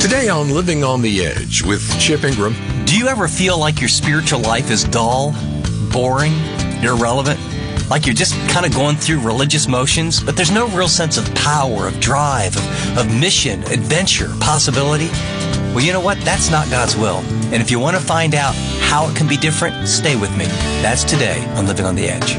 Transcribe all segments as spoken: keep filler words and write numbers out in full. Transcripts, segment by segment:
Today on Living on the Edge with Chip Ingram. Do you ever feel like your spiritual life is dull, boring, irrelevant? Like you're just kind of going through religious motions, but there's no real sense of power, of drive, of, of mission, adventure, possibility? Well, you know what? That's not God's will. And if you want to find out how it can be different, stay with me. That's today on Living on the Edge.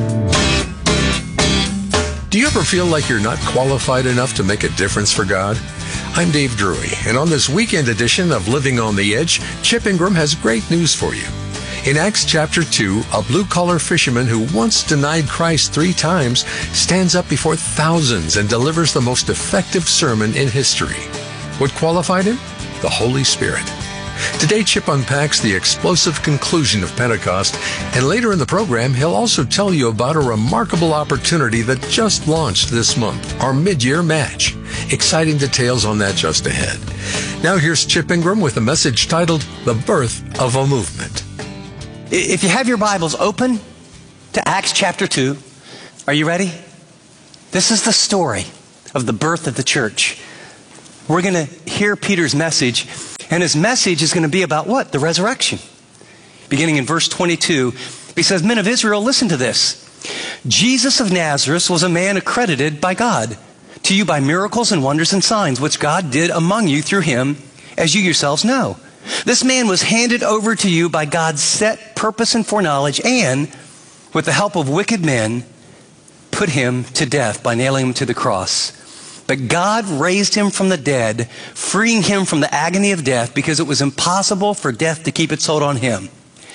Do you ever feel like you're not qualified enough to make a difference for God? I'm Dave Drury, and on this weekend edition of Living on the Edge, Chip Ingram has great news for you. In Acts chapter two, a blue-collar fisherman who once denied Christ three times stands up before thousands and delivers the most effective sermon in history. What qualified him? The Holy Spirit. Today, Chip unpacks the explosive conclusion of Pentecost, and later in the program, he'll also tell you about a remarkable opportunity that just launched this month, our mid-year match. Exciting details on that just ahead. Now here's Chip Ingram with a message titled, The Birth of a Movement. If you have your Bibles open to Acts chapter two, are you ready? This is the story of the birth of the church. We're going to hear Peter's message, and his message is going to be about what? The resurrection. Beginning in verse twenty-two, he says, Men of Israel, listen to this. Jesus of Nazareth was a man accredited by God to you by miracles and wonders and signs, which God did among you through him, as you yourselves know. This man was handed over to you by God's set purpose and foreknowledge, and with the help of wicked men, put him to death by nailing him to the cross. But God raised him from the dead, freeing him from the agony of death, because it was impossible for death to keep its hold on him.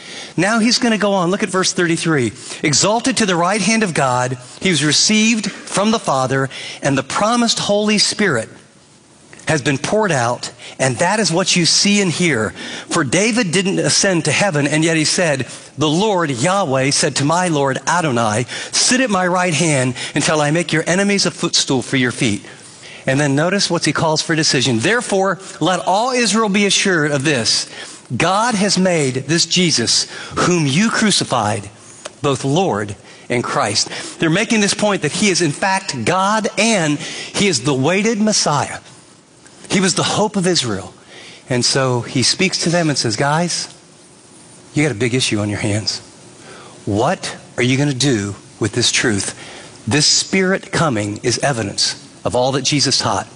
Now he's going to go on. Look at verse thirty-three. Exalted to the right hand of God, he was received from the Father, and the promised Holy Spirit has been poured out, and that is what you see and hear. For David didn't ascend to heaven, and yet he said, The Lord, Yahweh, said to my Lord Adonai, sit at my right hand until I make your enemies a footstool for your feet. And then notice what he calls for decision. Therefore, let all Israel be assured of this. God has made this Jesus, whom you crucified, both Lord and Christ. They're making this point that he is in fact God, and he is the awaited Messiah. He was the hope of Israel. And so he speaks to them and says, guys, you got a big issue on your hands. What are you going to do with this truth? This Spirit coming is evidence of all that Jesus taught.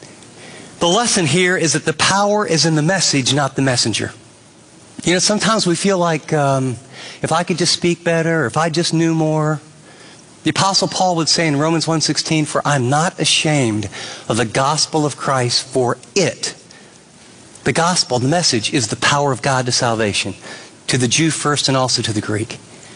The lesson here is that the power is in the message, not the messenger. You know, sometimes we feel like um, if I could just speak better, or if I just knew more. The Apostle Paul would say in Romans one sixteen, For I'm not ashamed of the gospel of Christ, for it, the gospel, the message, is the power of God to salvation, to the Jew first and also to the Greek.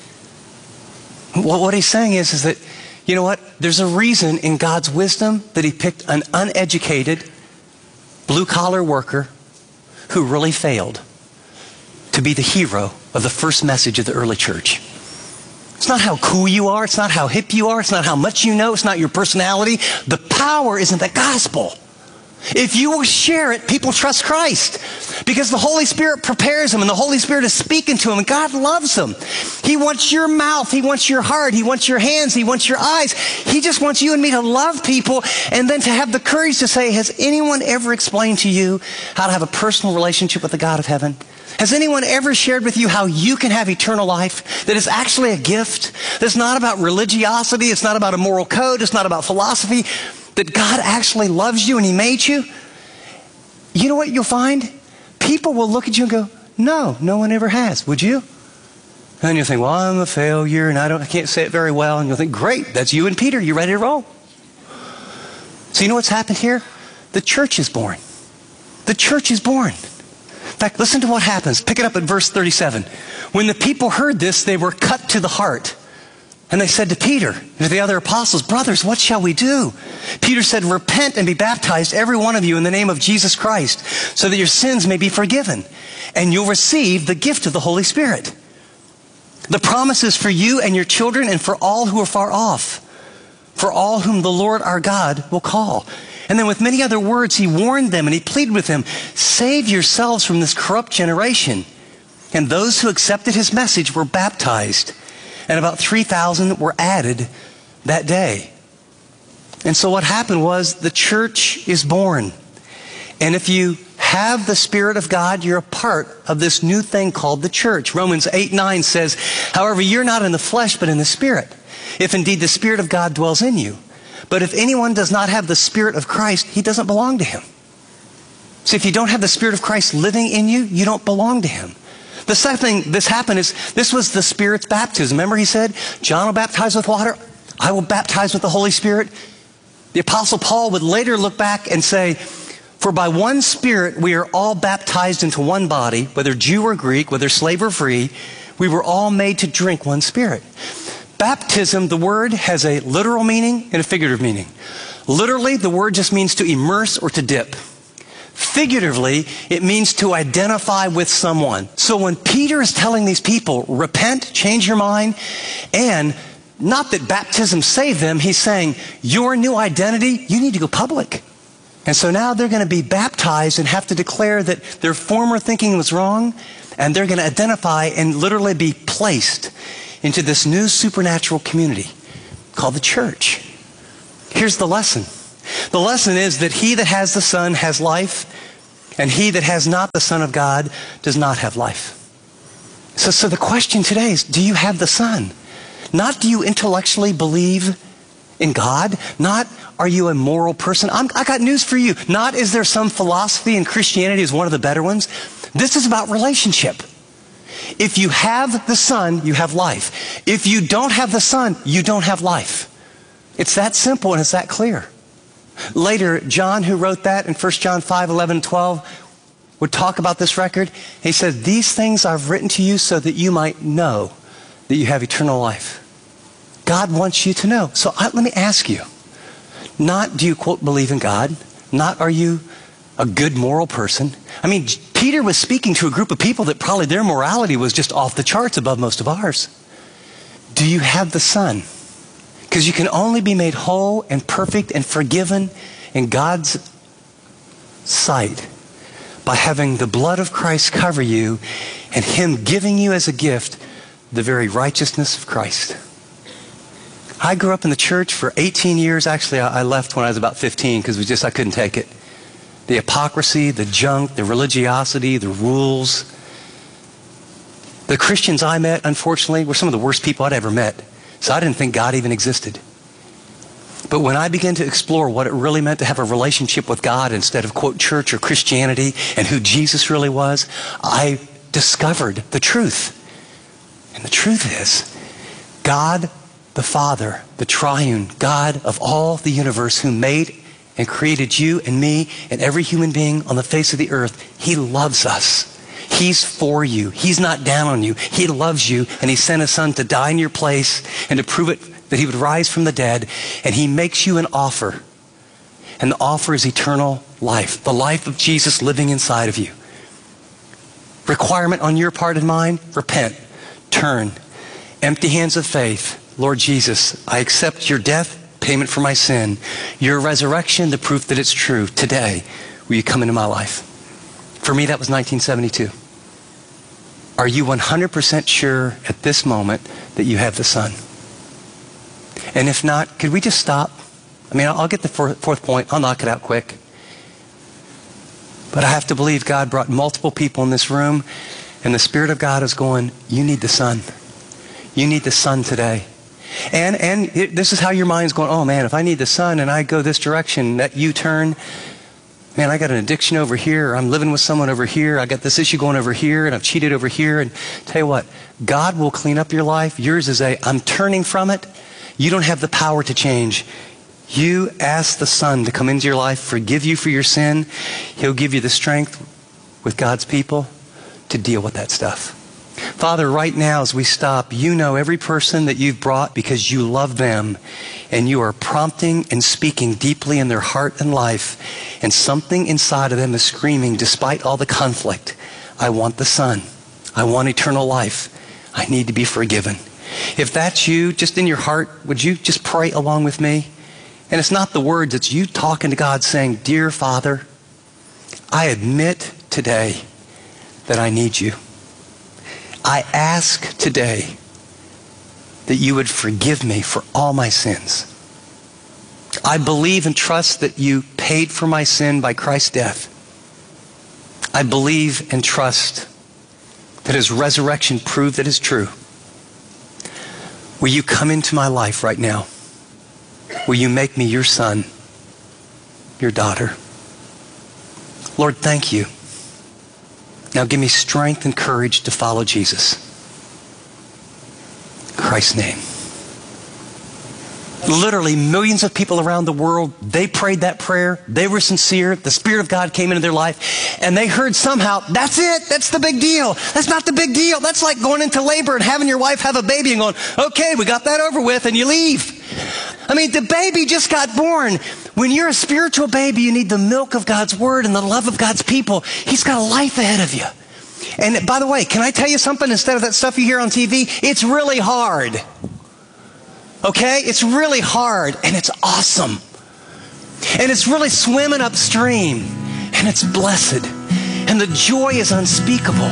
What, what he's saying is, is that, you know what, there's a reason in God's wisdom that he picked an uneducated, blue-collar worker who really failed to be the hero of the first message of the early church. It's not how cool you are. It's not how hip you are. It's not how much you know. It's not your personality. The power is in the gospel. If you will share it, people trust Christ because the Holy Spirit prepares them, and the Holy Spirit is speaking to them, and God loves them. He wants your mouth. He wants your heart. He wants your hands. He wants your eyes. He just wants you and me to love people, and then to have the courage to say, has anyone ever explained to you how to have a personal relationship with the God of heaven? Has anyone ever shared with you how you can have eternal life? That is actually a gift. That's not about religiosity. It's not about a moral code. It's not about philosophy. That God actually loves you and he made you. You know what you'll find? People will look at you and go, no, no one ever has. Would you? And you'll think, well, I'm a failure and I don't, I can't say it very well. And you'll think, great, that's you and Peter. You ready to roll? So you know what's happened here? The church is born. The church is born. In fact, listen to what happens. Pick it up at verse thirty-seven. When the people heard this, they were cut to the heart. And they said to Peter and to the other apostles, brothers, what shall we do? Peter said, repent and be baptized, every one of you, in the name of Jesus Christ, so that your sins may be forgiven, and you'll receive the gift of the Holy Spirit. The promise is for you and your children and for all who are far off, for all whom the Lord our God will call. And then with many other words, he warned them and he pleaded with them, save yourselves from this corrupt generation. And those who accepted his message were baptized. And about three thousand were added that day. And so what happened was the church is born. And if you have the Spirit of God, you're a part of this new thing called the church. Romans eight nine says, however, you're not in the flesh, but in the Spirit, if indeed the Spirit of God dwells in you. But if anyone does not have the Spirit of Christ, he doesn't belong to him. So if you don't have the Spirit of Christ living in you, you don't belong to him. The second thing this happened is, this was the Spirit's baptism. Remember he said, John will baptize with water, I will baptize with the Holy Spirit. The Apostle Paul would later look back and say, for by one Spirit we are all baptized into one body, whether Jew or Greek, whether slave or free, we were all made to drink one Spirit. Baptism, the word has a literal meaning and a figurative meaning. Literally, the word just means to immerse or to dip. Figuratively, it means to identify with someone. So when Peter is telling these people, repent, change your mind, and not that baptism saved them, he's saying, your new identity, you need to go public. And so now they're going to be baptized and have to declare that their former thinking was wrong, and they're going to identify and literally be placed into this new supernatural community called the church. Here's the lesson. The lesson is that he that has the Son has life, and he that has not the Son of God does not have life. So, so the question today is, do you have the Son? Not do you intellectually believe in God? Not are you a moral person? I'm, I got news for you. Not is there some philosophy in Christianity is one of the better ones. This is about relationship. If you have the Son, you have life. If you don't have the Son, you don't have life. It's that simple and it's that clear. Later, John, who wrote that in First John five, eleven, twelve, would talk about this record. He said, these things I've written to you so that you might know that you have eternal life. God wants you to know. So I, let me ask you, not do you, quote, believe in God? Not are you a good moral person? I mean, Peter was speaking to a group of people that probably their morality was just off the charts above most of ours. Do you have the Son? Because you can only be made whole and perfect and forgiven in God's sight by having the blood of Christ cover you and him giving you as a gift the very righteousness of Christ. I grew up in the church for eighteen years. Actually, I left when I was about fifteen because it was just, I couldn't take it. The hypocrisy, the junk, the religiosity, the rules. The Christians I met, unfortunately, were some of the worst people I'd ever met. So I didn't think God even existed. But when I began to explore what it really meant to have a relationship with God instead of, quote, church or Christianity, and who Jesus really was, I discovered the truth. And the truth is, God the Father, the triune God of all the universe, who made and created you and me and every human being on the face of the earth, he loves us. He's for you. He's not down on you. He loves you, and he sent his Son to die in your place and to prove it that he would rise from the dead, and he makes you an offer. And the offer is eternal life, the life of Jesus living inside of you. Requirement on your part and mine, repent, turn, empty hands of faith. Lord Jesus, I accept your death, payment for my sin, your resurrection, the proof that it's true. Today, will you come into my life? For me, that was nineteen seventy-two. Are you one hundred percent sure at this moment that you have the Son? And if not, could we just stop? I mean, I'll get the fourth point. I'll knock it out quick. But I have to believe God brought multiple people in this room, and the Spirit of God is going, you need the Son. You need the Son today. And and it, this is how your mind's going, oh man, if I need the Son and I go this direction, that U-turn, man, I got an addiction over here, or I'm living with someone over here, I got this issue going over here, and I've cheated over here. And tell you what, God will clean up your life. Yours is a, I'm turning from it. You don't have the power to change. You ask the Son to come into your life, forgive you for your sin. He'll give you the strength with God's people to deal with that stuff. Father, right now as we stop, you know every person that you've brought because you love them, and you are prompting and speaking deeply in their heart and life, and something inside of them is screaming, despite all the conflict, I want the Son. I want eternal life. I need to be forgiven. If that's you, just in your heart, would you just pray along with me? And it's not the words, it's you talking to God saying, Dear Father, I admit today that I need you. I ask today that you would forgive me for all my sins. I believe and trust that you paid for my sin by Christ's death. I believe and trust that his resurrection proved that it's true. Will you come into my life right now? Will you make me your son, your daughter? Lord, thank you. Now give me strength and courage to follow Jesus. In Christ's name. Literally millions of people around the world, they prayed that prayer. They were sincere. The Spirit of God came into their life. And they heard somehow, that's it. That's the big deal. That's not the big deal. That's like going into labor and having your wife have a baby and going, okay, we got that over with, and you leave. I mean, the baby just got born. When you're a spiritual baby, you need the milk of God's Word and the love of God's people. He's got a life ahead of you. And by the way, can I tell you something? Instead of that stuff you hear on T V, it's really hard. Okay? It's really hard, and it's awesome. And it's really swimming upstream, and it's blessed. And the joy is unspeakable.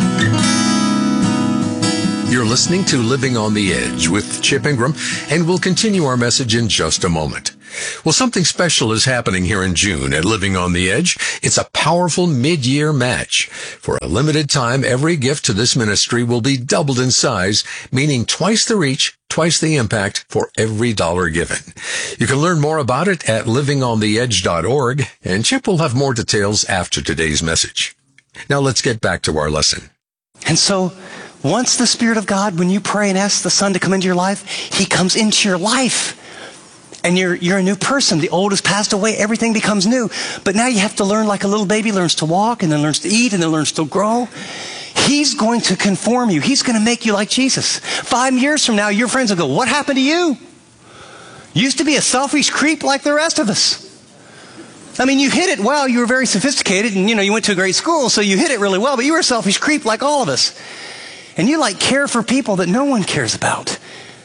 You're listening to Living on the Edge with Chip Ingram, and we'll continue our message in just a moment. Well, something special is happening here in June at Living on the Edge. It's a powerful mid-year match. For a limited time, every gift to this ministry will be doubled in size, meaning twice the reach, twice the impact for every dollar given. You can learn more about it at living on the edge dot org, and Chip will have more details after today's message. Now let's get back to our lesson. And so, once the Spirit of God, when you pray and ask the Son to come into your life, He comes into your life. And you're, you're a new person. The old has passed away. Everything becomes new. But now you have to learn like a little baby learns to walk and then learns to eat and then learns to grow. He's going to conform you. He's going to make you like Jesus. Five years from now, your friends will go, what happened to you? Used to be a selfish creep like the rest of us. I mean, you hit it well. You were very sophisticated and, you know, you went to a great school, so you hit it really well. But you were a selfish creep like all of us. And you like care for people that no one cares about.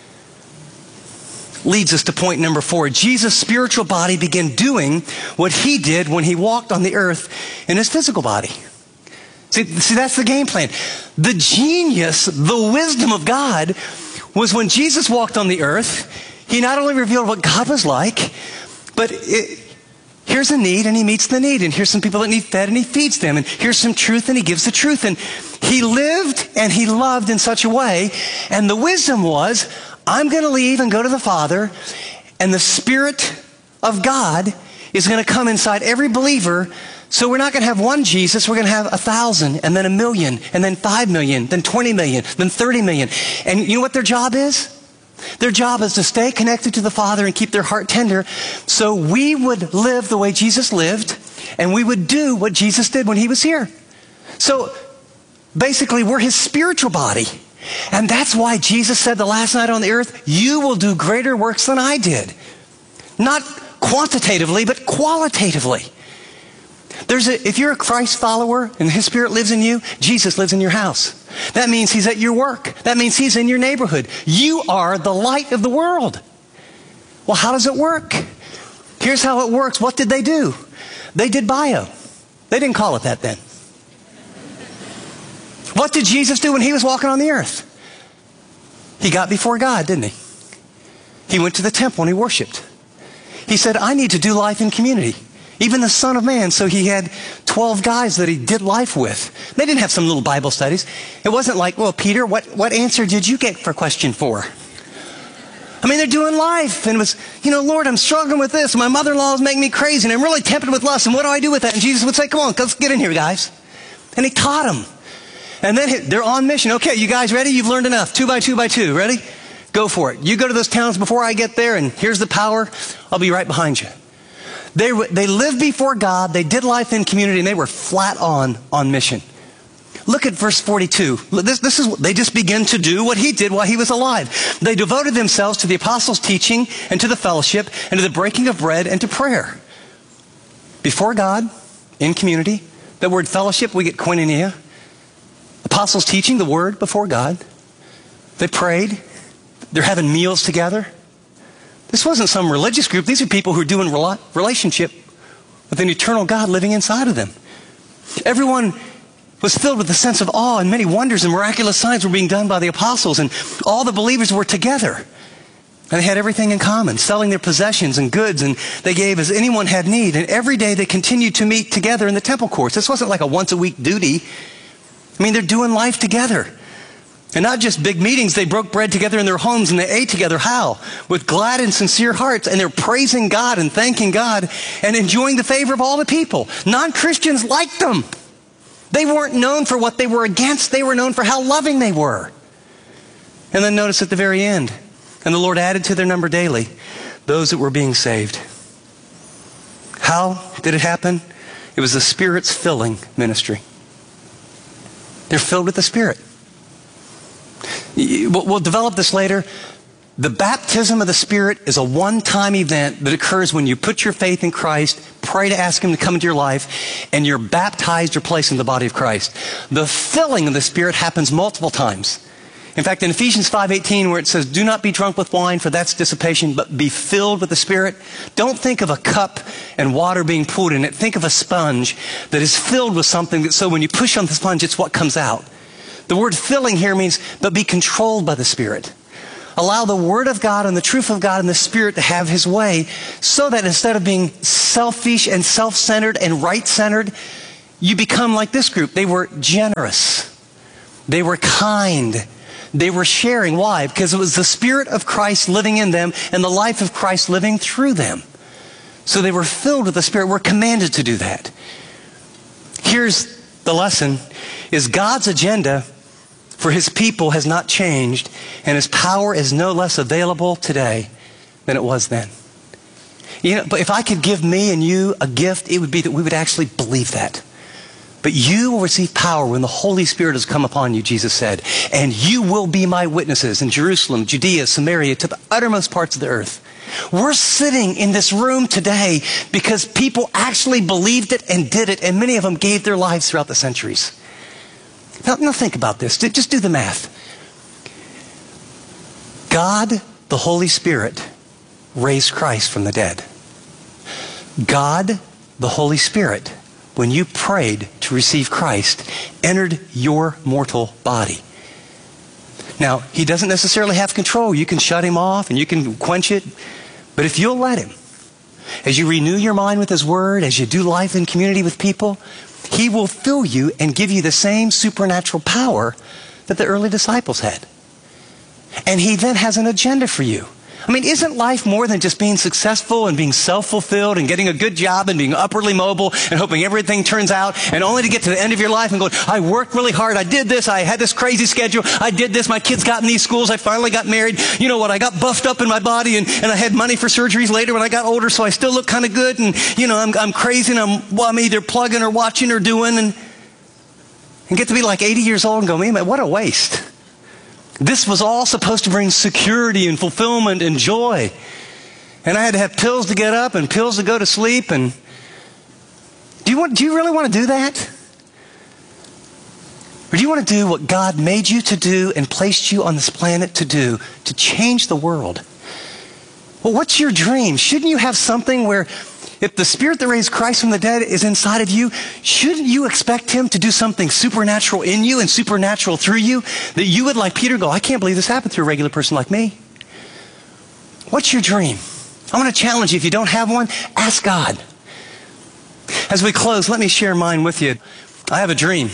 Leads us to point number four. Jesus' spiritual body began doing what he did when he walked on the earth in his physical body. See, see, that's the game plan. The genius, the wisdom of God was when Jesus walked on the earth, he not only revealed what God was like, but it, here's a need and he meets the need. And here's some people that need fed and he feeds them. And here's some truth and he gives the truth. And he lived and he loved in such a way. And the wisdom was, I'm going to leave and go to the Father, and the Spirit of God is going to come inside every believer. So we're not going to have one Jesus, we're going to have a thousand, and then a million, and then five million, then twenty million, then thirty million. And you know what their job is? Their job is to stay connected to the Father and keep their heart tender, so we would live the way Jesus lived, and we would do what Jesus did when he was here. So basically, we're his spiritual body. And that's why Jesus said the last night on the earth, you will do greater works than I did. Not quantitatively, but qualitatively. There's a, if you're a Christ follower and his Spirit lives in you, Jesus lives in your house. That means he's at your work. That means he's in your neighborhood. You are the light of the world. Well, how does it work? Here's how it works. What did they do? They did bio. They didn't call it that then. What did Jesus do when he was walking on the earth? He got before God, didn't he? He went to the temple and he worshiped. He said, I need to do life in community. Even the Son of Man. So he had twelve guys that he did life with. They didn't have some little Bible studies. It wasn't like, well, Peter, what, what answer did you get for question four? I mean, they're doing life. And it was, you know, Lord, I'm struggling with this. My mother-in-law is making me crazy. And I'm really tempted with lust. And what do I do with that? And Jesus would say, come on, let's get in here, guys. And he taught them. And then they're on mission. Okay, you guys ready? You've learned enough. Two by two by two. Ready? Go for it. You go to those towns before I get there, and here's the power. I'll be right behind you. They, they lived before God. They did life in community, and they were flat on on mission. Look at verse forty-two. This, this is they just began to do what he did while he was alive. They devoted themselves to the apostles' teaching and to the fellowship and to the breaking of bread and to prayer. Before God, in community. That word fellowship, we get koinonia. Apostles teaching the word before God. They prayed. They're having meals together. This wasn't some religious group. These are people who are doing relationship with an eternal God living inside of them. Everyone was filled with a sense of awe, and many wonders and miraculous signs were being done by the apostles, and all the believers were together. And they had everything in common, selling their possessions and goods, and they gave as anyone had need. And every day they continued to meet together in the temple courts. This wasn't like a once-a-week duty. I mean, they're doing life together. And not just big meetings, they broke bread together in their homes and they ate together. How? With glad and sincere hearts. And they're praising God and thanking God and enjoying the favor of all the people. Non-Christians liked them. They weren't known for what they were against. They were known for how loving they were. And then notice at the very end, and the Lord added to their number daily those that were being saved. How did it happen? It was the Spirit's filling ministry. They're filled with the Spirit. We'll develop this later. The baptism of the Spirit is a one-time event that occurs when you put your faith in Christ, pray to ask Him to come into your life, and you're baptized or placed in the body of Christ. The filling of the Spirit happens multiple times. In fact, in Ephesians five eighteen, where it says, do not be drunk with wine, for that's dissipation, but be filled with the Spirit. Don't think of a cup and water being poured in it. Think of a sponge that is filled with something, that so when you push on the sponge, it's what comes out. The word filling here means, but be controlled by the Spirit. Allow the Word of God and the truth of God and the Spirit to have His way, so that instead of being selfish and self-centered and right-centered, you become like this group. They were generous. They were kind. They were sharing. Why? Because it was the Spirit of Christ living in them and the life of Christ living through them. So they were filled with the Spirit. We're commanded to do that. Here's the lesson, is God's agenda for His people has not changed, and His power is no less available today than it was then. You know, but if I could give me and you a gift, it would be that we would actually believe that. But you will receive power when the Holy Spirit has come upon you, Jesus said, and you will be my witnesses in Jerusalem, Judea, Samaria, to the uttermost parts of the earth. We're sitting in this room today because people actually believed it and did it, and many of them gave their lives throughout the centuries. Now, now think about this. Just do the math. God, the Holy Spirit, raised Christ from the dead. God, the Holy Spirit, when you prayed to receive Christ, entered your mortal body. Now, He doesn't necessarily have control. You can shut Him off and you can quench it. But if you'll let Him, as you renew your mind with His Word, as you do life in community with people, He will fill you and give you the same supernatural power that the early disciples had. And He then has an agenda for you. I mean, isn't life more than just being successful and being self-fulfilled and getting a good job and being upwardly mobile and hoping everything turns out, and only to get to the end of your life and go, I worked really hard, I did this, I had this crazy schedule, I did this, my kids got in these schools, I finally got married, you know what, I got buffed up in my body, and, and I had money for surgeries later when I got older, so I still look kind of good, and you know, I'm, I'm crazy, and I'm, well, I'm either plugging or watching or doing, and, and get to be like eighty years old and go, man, what a waste. This was all supposed to bring security and fulfillment and joy. And I had to have pills to get up and pills to go to sleep. And do you want, do you really want to do that? Or do you want to do what God made you to do and placed you on this planet to do, to change the world? Well, what's your dream? Shouldn't you have something where, if the Spirit that raised Christ from the dead is inside of you, shouldn't you expect Him to do something supernatural in you and supernatural through you, that you would, like Peter, go, I can't believe this happened through a regular person like me? What's your dream? I want to challenge you. If you don't have one, ask God. As we close, let me share mine with you. I have a dream,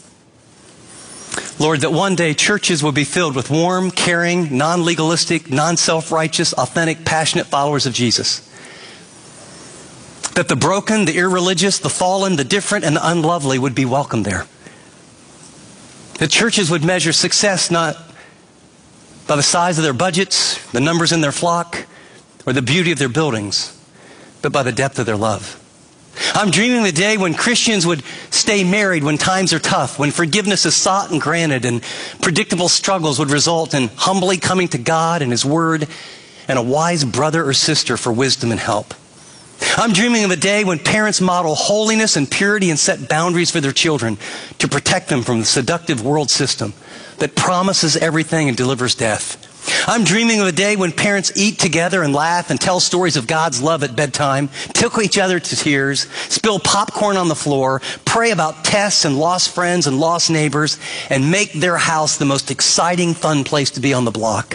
Lord, that one day churches will be filled with warm, caring, non-legalistic, non-self-righteous, authentic, passionate followers of Jesus. That the broken, the irreligious, the fallen, the different, and the unlovely would be welcome there. That churches would measure success not by the size of their budgets, the numbers in their flock, or the beauty of their buildings, but by the depth of their love. I'm dreaming of the day when Christians would stay married when times are tough, when forgiveness is sought and granted, and predictable struggles would result in humbly coming to God and His Word and a wise brother or sister for wisdom and help. I'm dreaming of a day when parents model holiness and purity and set boundaries for their children to protect them from the seductive world system that promises everything and delivers death. I'm dreaming of a day when parents eat together and laugh and tell stories of God's love at bedtime, tickle each other to tears, spill popcorn on the floor, pray about tests and lost friends and lost neighbors, and make their house the most exciting, fun place to be on the block.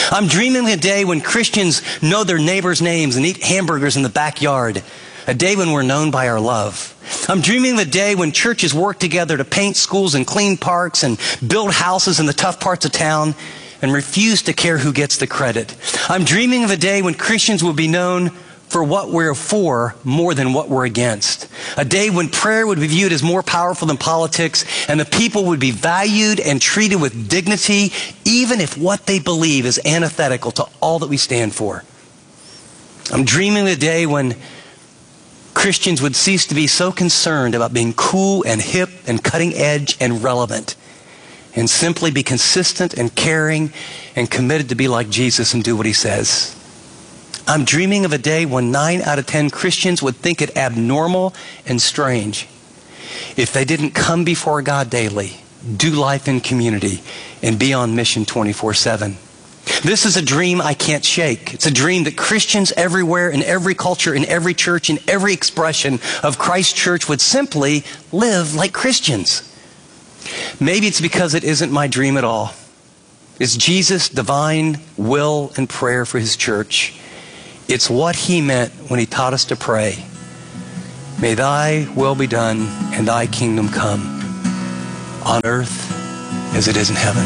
I'm dreaming of a day when Christians know their neighbors' names and eat hamburgers in the backyard. A day when we're known by our love. I'm dreaming of a day when churches work together to paint schools and clean parks and build houses in the tough parts of town and refuse to care who gets the credit. I'm dreaming of a day when Christians will be known for what we're for more than what we're against. A day when prayer would be viewed as more powerful than politics and the people would be valued and treated with dignity, even if what they believe is antithetical to all that we stand for. I'm dreaming of a day when Christians would cease to be so concerned about being cool and hip and cutting edge and relevant and simply be consistent and caring and committed to be like Jesus and do what he says. I'm dreaming of a day when nine out of ten Christians would think it abnormal and strange if they didn't come before God daily, do life in community, and be on mission twenty-four seven. This is a dream I can't shake. It's a dream that Christians everywhere, in every culture, in every church, in every expression of Christ Church would simply live like Christians. Maybe it's because it isn't my dream at all. It's Jesus' divine will and prayer for his church. It's what he meant when he taught us to pray. May thy will be done and thy kingdom come on earth as it is in heaven.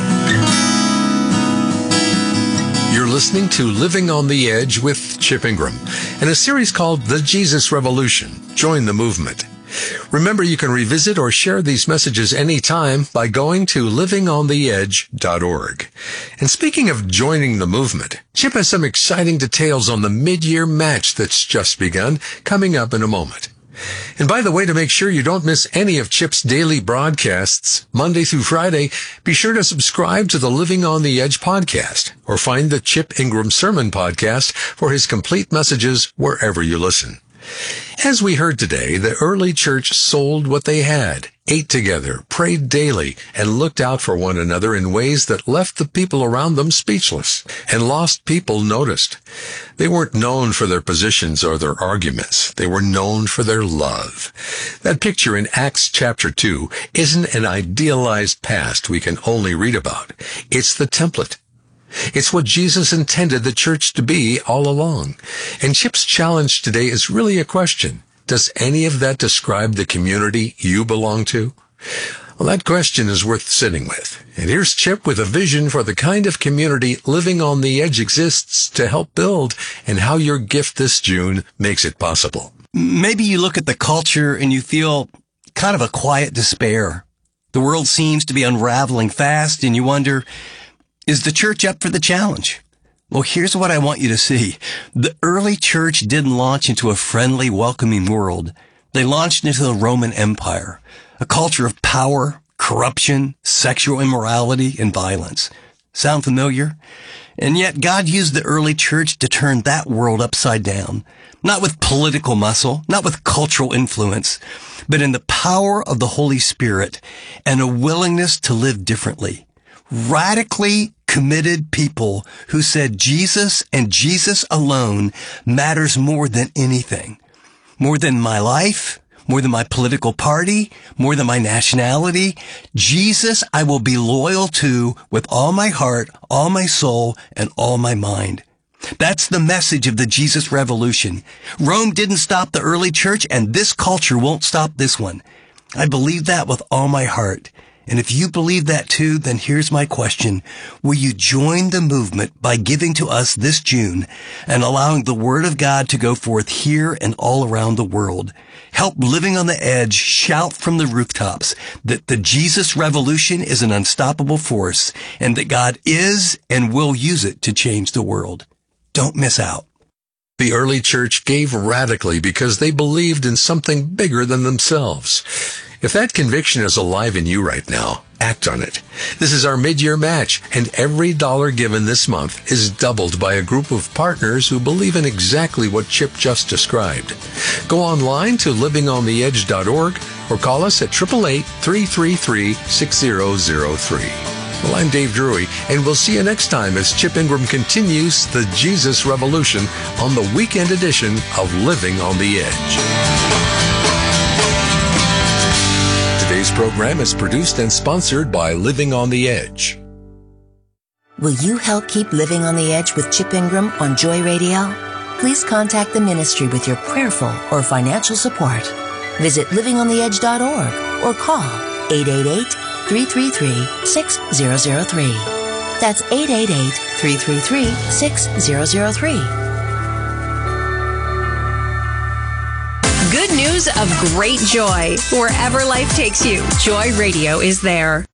You're listening to Living on the Edge with Chip Ingram in a series called The Jesus Revolution. Join the movement. Remember, you can revisit or share these messages anytime by going to living on the edge dot org. And speaking of joining the movement, Chip has some exciting details on the mid-year match that's just begun, coming up in a moment. And by the way, to make sure you don't miss any of Chip's daily broadcasts, Monday through Friday, be sure to subscribe to the Living on the Edge podcast or find the Chip Ingram Sermon Podcast for his complete messages wherever you listen. As we heard today, the early church sold what they had, ate together, prayed daily, and looked out for one another in ways that left the people around them speechless, and lost people noticed. They weren't known for their positions or their arguments. They were known for their love. That picture in Acts chapter two isn't an idealized past we can only read about. It's the template. It's what Jesus intended the church to be all along. And Chip's challenge today is really a question. Does any of that describe the community you belong to? Well, that question is worth sitting with. And here's Chip with a vision for the kind of community Living on the Edge exists to help build, and how your gift this June makes it possible. Maybe you look at the culture and you feel kind of a quiet despair. The world seems to be unraveling fast, and you wonder, is the church up for the challenge? Well, here's what I want you to see. The early church didn't launch into a friendly, welcoming world. They launched into the Roman Empire, a culture of power, corruption, sexual immorality, and violence. Sound familiar? And yet God used the early church to turn that world upside down. Not with political muscle, not with cultural influence, but in the power of the Holy Spirit and a willingness to live differently. Radically committed people who said Jesus and Jesus alone matters more than anything. More than my life, more than my political party, more than my nationality. Jesus I will be loyal to with all my heart, all my soul, and all my mind. That's the message of the Jesus Revolution. Rome didn't stop the early church, and this culture won't stop this one. I believe that with all my heart. And if you believe that too, then here's my question. Will you join the movement by giving to us this June and allowing the Word of God to go forth here and all around the world? Help Living on the Edge shout from the rooftops that the Jesus Revolution is an unstoppable force and that God is and will use it to change the world. Don't miss out. The early church gave radically because they believed in something bigger than themselves. If that conviction is alive in you right now, act on it. This is our mid-year match, and every dollar given this month is doubled by a group of partners who believe in exactly what Chip just described. Go online to living on the edge dot org or call us at eight eight eight, three three three, six zero zero three. Well, I'm Dave Drury, and we'll see you next time as Chip Ingram continues the Jesus Revolution on the weekend edition of Living on the Edge. Today's program is produced and sponsored by Living on the Edge. Will you help keep Living on the Edge with Chip Ingram on Joy Radio? Please contact the ministry with your prayerful or financial support. Visit living on the edge dot org or call eight eight eight, three three three, six zero zero three. That's eight eight eight, three three three, six zero zero three. Good news of great joy. Wherever life takes you, Joy Radio is there.